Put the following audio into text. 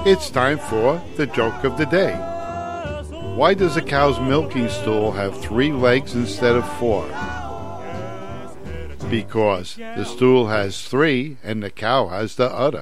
It's time for the joke of the day. Why does a cow's milking stool have 3 legs instead of 4? Because the stool has 3 and the cow has the udder.